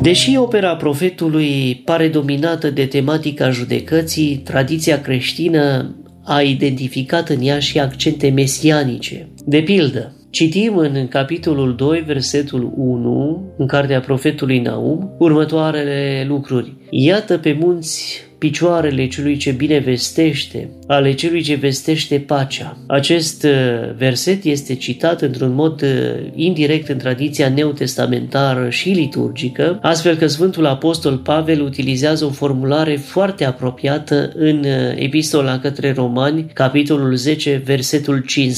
Deși opera profetului pare dominată de tematica judecății, tradiția creștină a identificat în ea și accente mesianice. De pildă, citim în capitolul 2, versetul 1, în cartea profetului Naum, următoarele lucruri. Iată pe munți picioarele celui ce bine vestește, ale celui ce vestește pacea. Acest verset este citat într-un mod indirect în tradiția neotestamentară și liturgică, astfel că Sfântul Apostol Pavel utilizează o formulare foarte apropiată în Epistola către Romani, capitolul 10, versetul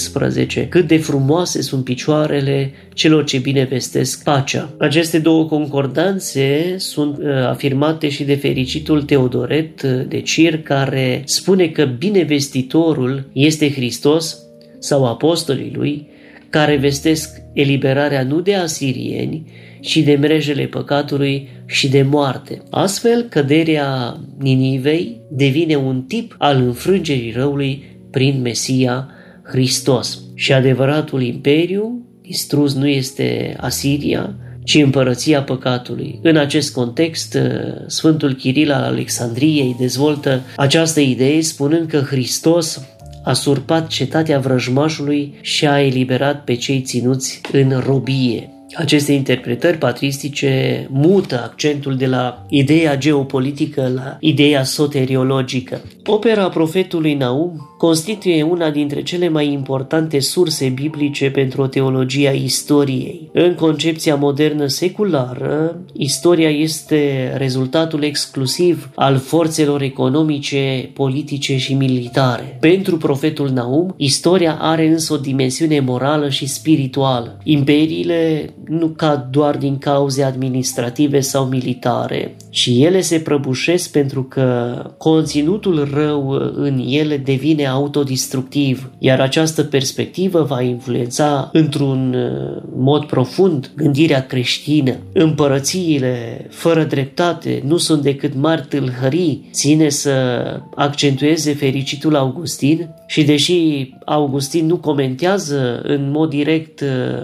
15. Cât de frumoase sunt picioarele celor ce bine vestesc pacea. Aceste două concordanțe sunt afirmate și de fericitul Teodoret de Cir, care spune că binevestitorul este Hristos sau apostolii lui, care vestesc eliberarea nu de asirieni, ci de mrejele păcatului și de moarte. Astfel, căderea Ninivei devine un tip al înfrângerii răului prin Mesia Hristos. Și adevăratul imperiu distrus nu este Asiria, ci împărăția păcatului. În acest context, Sfântul Chiril al Alexandriei dezvoltă această idee spunând că Hristos a surpat cetatea vrăjmașului și a eliberat pe cei ținuți în robie. Aceste interpretări patristice mută accentul de la ideea geopolitică la ideea soteriologică. Opera profetului Naum constituie una dintre cele mai importante surse biblice pentru o teologie a istoriei. În concepția modernă seculară, istoria este rezultatul exclusiv al forțelor economice, politice și militare. Pentru profetul Naum, istoria are însă o dimensiune morală și spirituală. Imperiile nu cad doar din cauze administrative sau militare, ci ele se prăbușesc pentru că conținutul rău în ele devine autodistructiv, iar această perspectivă va influența într-un mod profund gândirea creștină. Împărățiile fără dreptate nu sunt decât mari tâlhării, ține să accentueze fericitul Augustin, și deși Augustin nu comentează în mod direct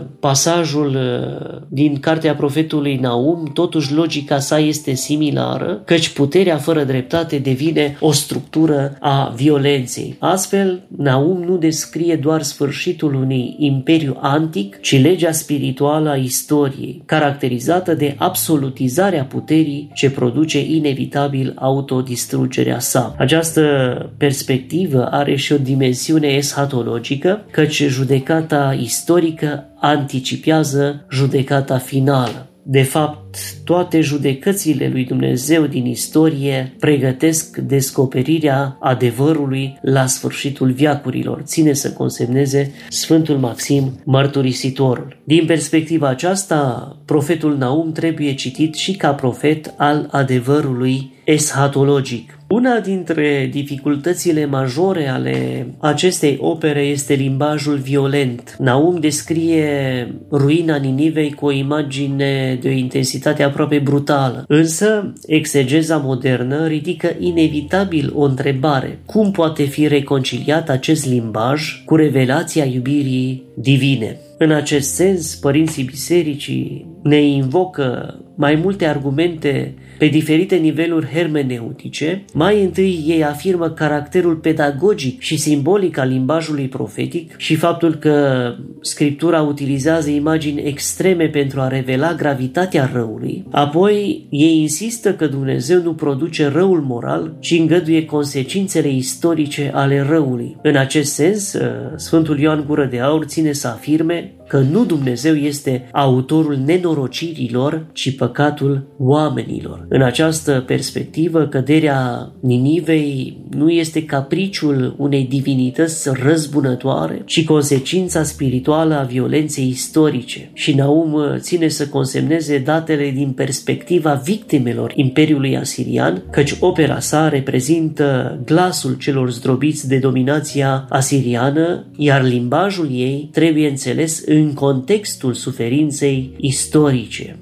pasajul din cartea profetului Naum, totuși logica sa este similară, căci puterea fără dreptate devine o structură a violenței. Astfel, Naum nu descrie doar sfârșitul unui imperiu antic, ci legea spirituală a istoriei, caracterizată de absolutizarea puterii ce produce inevitabil autodistrugerea sa. Această perspectivă are și o dimensiune eschatologică, căci judecata istorică anticipează judecata finală. De fapt, toate judecățile lui Dumnezeu din istorie pregătesc descoperirea adevărului la sfârșitul veacurilor, ține să consemneze Sfântul Maxim Mărturisitorul. Din perspectiva aceasta, profetul Naum trebuie citit și ca profet al adevărului eschatologic. Una dintre dificultățile majore ale acestei opere este limbajul violent. Naum descrie ruina Ninivei cu o imagine de o intensitate aproape brutală. Însă, exegeza modernă ridică inevitabil o întrebare. Cum poate fi reconciliat acest limbaj cu revelația iubirii divine? În acest sens, părinții bisericii ne invocă mai multe argumente pe diferite niveluri hermeneutice. Mai întâi ei afirmă caracterul pedagogic și simbolic al limbajului profetic și faptul că Scriptura utilizează imagini extreme pentru a revela gravitatea răului. Apoi ei insistă că Dumnezeu nu produce răul moral, ci îngăduie consecințele istorice ale răului. În acest sens, Sfântul Ioan Gură de Aur ține să afirme că nu Dumnezeu este autorul nenorocirilor, ci păcatul oamenilor. În această perspectivă, căderea Ninivei nu este capriciul unei divinități răzbunătoare, ci consecința spirituală a violenței istorice. Și Naum ține să consemneze datele din perspectiva victimelor Imperiului Asirian, căci opera sa reprezintă glasul celor zdrobiți de dominația asiriană, iar limbajul ei trebuie înțeles în contextul suferinței istorice.